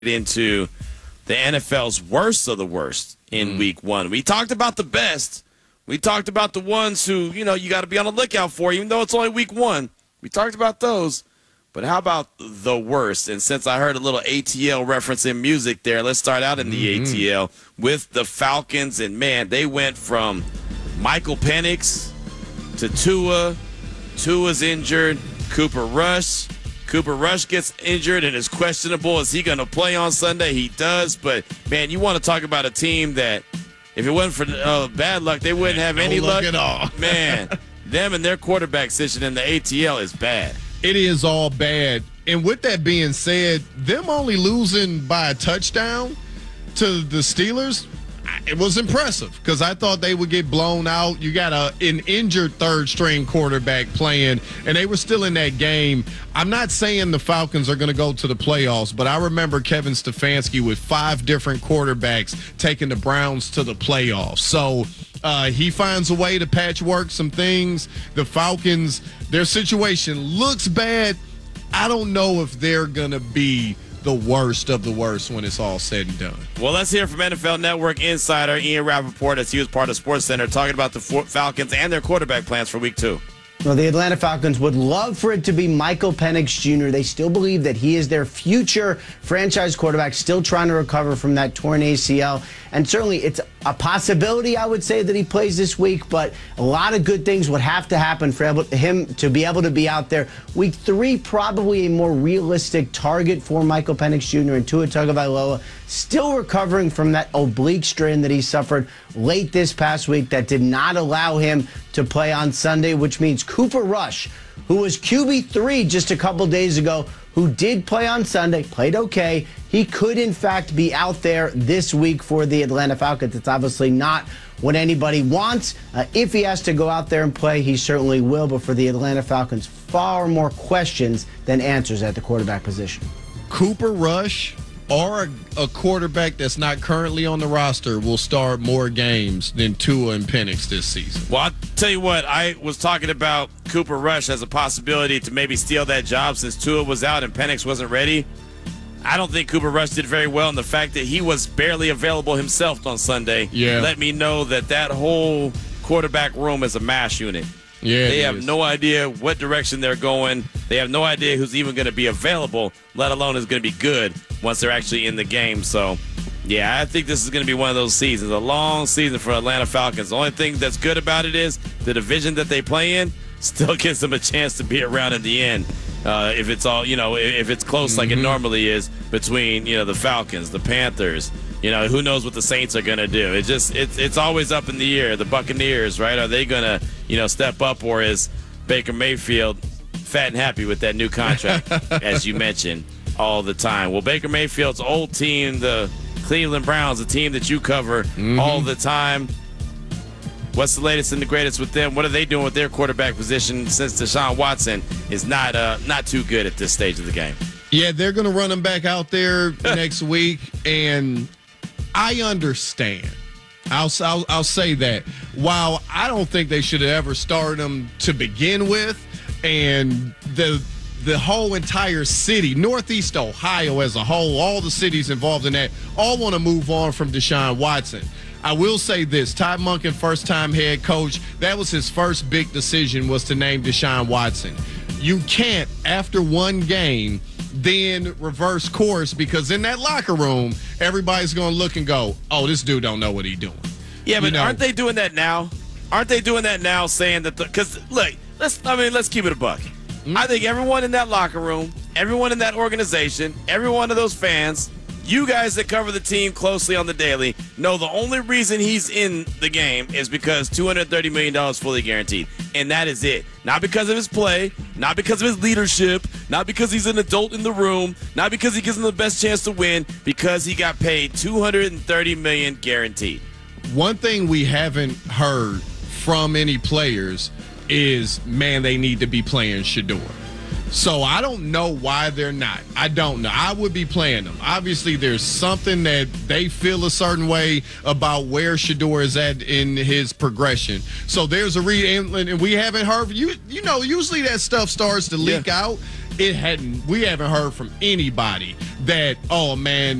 into the NFL's worst of the worst in week one. We talked about the best. We talked about the ones who, you got to be on the lookout for, even though it's only week one. We talked about those. But how about the worst? And since I heard a little ATL reference in music there, let's start out in the ATL with the Falcons. And, man, they went from Michael Penix to Tua. Tua's injured. Cooper Rush gets injured and is questionable. Is he going to play on Sunday? He does. But, man, you want to talk about a team that, if it wasn't for bad luck, they wouldn't have any luck at all. Man, them and their quarterback position in the ATL is bad. It is all bad. And with that being said, them only losing by a touchdown to the Steelers, it was impressive because I thought they would get blown out. You got an injured third-string quarterback playing, and they were still in that game. I'm not saying the Falcons are going to go to the playoffs, but I remember Kevin Stefanski with 5 different quarterbacks taking the Browns to the playoffs. So he finds a way to patchwork some things. The Falcons, their situation looks bad. I don't know if they're going to be the worst of the worst when it's all said and done. Well, let's hear from NFL Network insider Ian Rappaport as he was part of SportsCenter talking about the Falcons and their quarterback plans for week 2. Well, the Atlanta Falcons would love for it to be Michael Penix Jr. They still believe that he is their future franchise quarterback, still trying to recover from that torn ACL. And certainly it's a possibility, I would say, that he plays this week, but a lot of good things would have to happen for him to be able to be out there. Week 3, probably a more realistic target for Michael Penix Jr. and Tua Tagovailoa, still recovering from that oblique strain that he suffered late this past week that did not allow him to play on Sunday, which means Cooper Rush, who was QB3 just a couple days ago, who did play on Sunday, played okay. He could, in fact, be out there this week for the Atlanta Falcons. It's obviously not what anybody wants. If he has to go out there and play, he certainly will. But for the Atlanta Falcons, far more questions than answers at the quarterback position. Cooper Rush or a quarterback that's not currently on the roster will start more games than Tua and Penix this season. Well, I'll tell you what, I was talking about Cooper Rush as a possibility to maybe steal that job since Tua was out and Penix wasn't ready. I don't think Cooper Rush did very well, and the fact that he was barely available himself on Sunday let me know that whole quarterback room is a mash unit. Yeah, they have no idea what direction they're going. They have no idea who's even going to be available, let alone is going to be good once they're actually in the game. So, yeah, I think this is going to be one of those seasons, a long season for Atlanta Falcons. The only thing that's good about it is the division that they play in still gives them a chance to be around in the end. If it's all, if it's close like it normally is between, the Falcons, the Panthers, who knows what the Saints are going to do. It's always up in the air. The Buccaneers, right? Are they going to, step up, or is Baker Mayfield fat and happy with that new contract, as you mentioned, all the time? Well, Baker Mayfield's old team, the Cleveland Browns, a team that you cover all the time. What's the latest and the greatest with them? What are they doing with their quarterback position since Deshaun Watson is not too good at this stage of the game? Yeah, they're going to run him back out there next week, and I understand. I'll say that. While I don't think they should have ever started him to begin with, and the whole entire city, Northeast Ohio as a whole, all the cities involved in that, all want to move on from Deshaun Watson. I will say this, Todd Monken, first-time head coach, that was his first big decision, was to name Deshaun Watson. You can't, after one game, then reverse course, because in that locker room, everybody's going to look and go, oh, this dude don't know what he's doing. Yeah, but aren't they doing that now? Aren't they doing that now, saying that because, look, let's keep it a buck. I think everyone in that locker room, everyone in that organization, every one of those fans, you guys that cover the team closely on the daily know the only reason he's in the game is because $230 million fully guaranteed. And that is it. Not because of his play, not because of his leadership, not because he's an adult in the room, not because he gives them the best chance to win, because he got paid $230 million guaranteed. One thing we haven't heard from any players is, man, they need to be playing Shedeur. So I don't know why they're not. I don't know. I would be playing them. Obviously, there's something that they feel a certain way about where Shedeur is at in his progression. So there's a read, and we haven't heard. Usually that stuff starts to leak out. we haven't heard from anybody that, oh man,